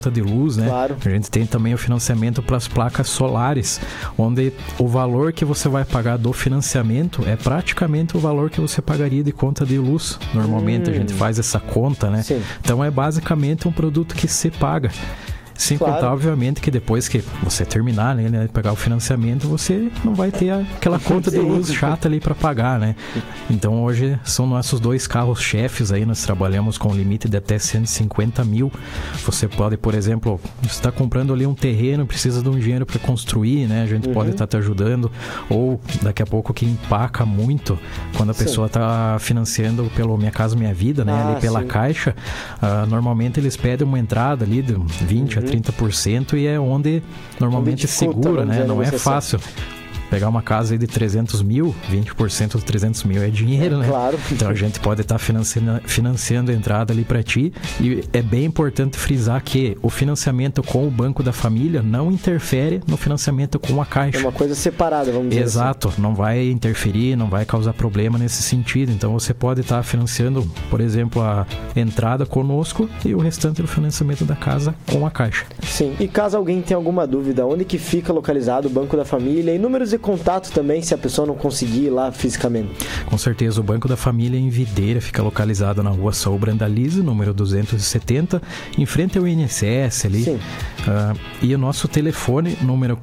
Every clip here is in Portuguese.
de luz, né? Claro. A gente tem também o financiamento para as placas solares, onde o valor que você vai pagar do financiamento é praticamente o valor que você pagaria de conta de luz. Normalmente a gente faz essa conta, né? Sim. Então é basicamente um produto que se paga. Sem contar, obviamente, que depois que você terminar, né, pegar o financiamento, você não vai ter aquela conta de luz chata ali para pagar, né? Então, hoje, são nossos 2 carros-chefes aí, nós trabalhamos com limite de até 150 mil. Você pode, por exemplo, você está comprando ali um terreno, precisa de um dinheiro para construir, né? A gente pode estar te ajudando. Ou, daqui a pouco, que empaca muito, quando a pessoa está financiando pelo Minha Casa Minha Vida, né? Ali pela Caixa, normalmente eles pedem uma entrada ali de 20% a 30% e é onde normalmente segura, né? Não é fácil. Pegar uma casa aí de 300 mil, 20% de 300 mil é dinheiro, né? Claro. Então a gente pode estar financiando a entrada ali para ti. E é bem importante frisar que o financiamento com o Banco da Família não interfere no financiamento com a Caixa. É uma coisa separada, vamos dizer. Exato. Assim. Não vai interferir, não vai causar problema nesse sentido. Então você pode estar financiando, por exemplo, a entrada conosco e o restante do financiamento da casa com a Caixa. Sim. E caso alguém tenha alguma dúvida, onde que fica localizado o Banco da Família e números de contato também, se a pessoa não conseguir ir lá fisicamente. Com certeza, o Banco da Família em Videira fica localizado na rua Saul Brandalize, número 270, em frente ao INSS ali. Sim. E o nosso telefone, número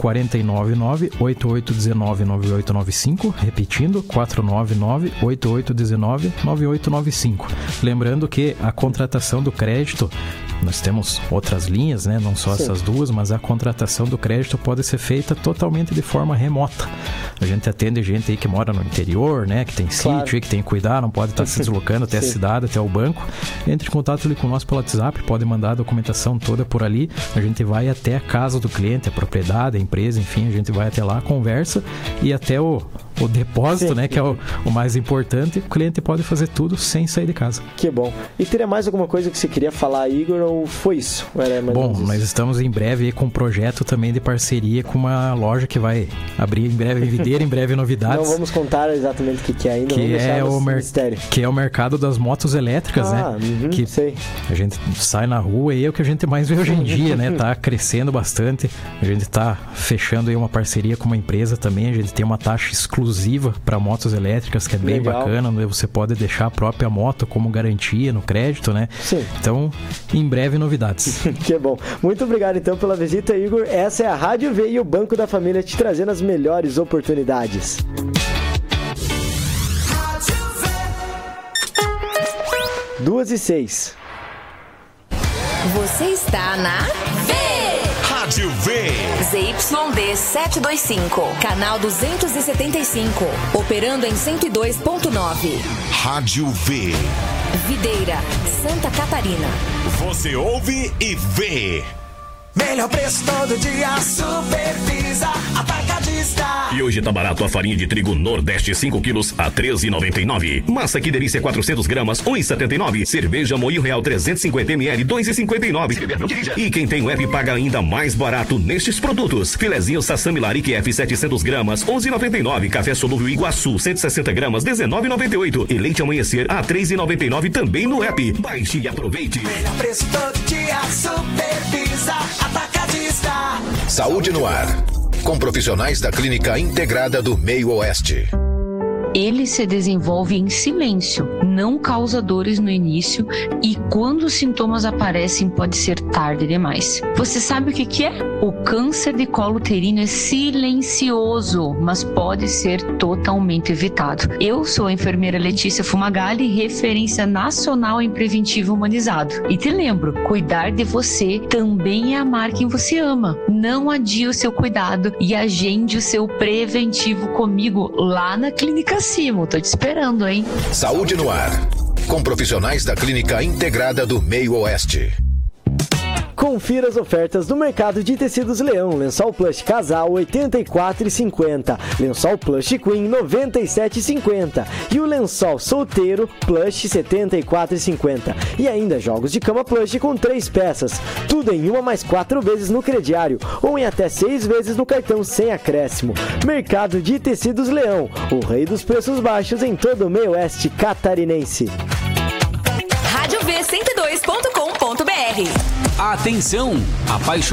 499-8819-9895, repetindo, 499-8819-9895. Lembrando que a contratação do crédito, nós temos outras linhas, né? Não só essas duas, mas a contratação do crédito pode ser feita totalmente de forma remota. A gente atende gente aí que mora no interior, né? Que tem sítio, que tem que cuidar, não pode estar se deslocando até a cidade, até o banco. Entre em contato ali com nós pelo WhatsApp, pode mandar a documentação toda por ali. A gente vai até a casa do cliente, a propriedade, a empresa, enfim, a gente vai até lá, conversa e até o depósito, né, que é o mais importante, o cliente pode fazer tudo sem sair de casa. Que bom. E teria mais alguma coisa que você queria falar, Igor, ou foi isso? Bom, nós estamos em breve aí com um projeto também de parceria com uma loja que vai abrir em breve em Videira, em breve novidades. Não vamos contar exatamente o que é ainda, que é o mistério. Que é o mercado das motos elétricas, né? Que sei. A gente sai na rua e é o que a gente mais vê hoje em dia, né? Tá crescendo bastante. A gente tá fechando aí uma parceria com uma empresa também. A gente tem uma taxa exclusiva para motos elétricas, que é bem bacana, onde você pode deixar a própria moto como garantia no crédito, né? Sim. Então, em breve, novidades. Que bom. Muito obrigado, então, pela visita, Igor. Essa é a Rádio V e o Banco da Família te trazendo as melhores oportunidades. 2:06. Você está na Rádio V. ZYD 725, canal 275, operando em 102.9. Rádio V. Videira, Santa Catarina. Você ouve e vê. Melhor preço todo dia, Supervisa Atacadista. E hoje tá barato a farinha de trigo Nordeste 5 quilos a R$13,99. Massa Que Delícia 400 gramas, R$1,79. Cerveja Moinho Real 350 ml, R$2,59. E quem tem o app paga ainda mais barato nestes produtos. Filezinho Sassami Larique F 700 gramas, R$11,99. Café Solúvel Iguaçu 160 gramas, R$19,98. E leite Amanhecer a R$3,99 também no app. Baixe e aproveite. Melhor preço todo dia, Supervisa Atacadista. Saúde no ar, com profissionais da Clínica Integrada do Meio Oeste. Ele se desenvolve em silêncio, não causa dores no início e quando os sintomas aparecem pode ser tarde demais. Você sabe o que é? O câncer de colo uterino é silencioso, mas pode ser totalmente evitado. Eu sou a enfermeira Letícia Fumagalli, referência nacional em preventivo humanizado. E te lembro, cuidar de você também é amar quem você ama. Não adie o seu cuidado e agende o seu preventivo comigo lá na Clínica Simo. Tô te esperando, hein? Saúde no ar, com profissionais da Clínica Integrada do Meio Oeste. Confira as ofertas do mercado de tecidos Leão. Lençol Plush Casal R$ 84,50. Lençol Plush Queen R$ 97,50. E o lençol solteiro Plush R$ 74,50. E ainda jogos de cama Plush com 3 peças. Tudo em 1 mais 4 vezes no crediário ou em até 6 vezes no cartão sem acréscimo. Mercado de tecidos Leão, o rei dos preços baixos em todo o meio oeste catarinense. Rádio V 102.com.br Atenção!